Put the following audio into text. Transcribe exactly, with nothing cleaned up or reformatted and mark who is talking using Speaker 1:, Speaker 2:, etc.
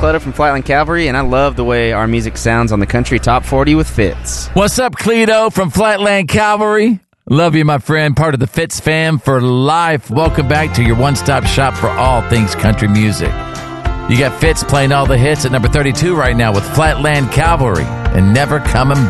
Speaker 1: Cleto from Flatland Cavalry, and I love the way our music sounds on the Country Top forty with Fitz.
Speaker 2: What's up, Cleto from Flatland Cavalry? Love you, my friend, part of the Fitz fam for life. Welcome back to your one-stop shop for all things country music. You got Fitz playing all the hits at number thirty-two right now with Flatland Cavalry and Never Coming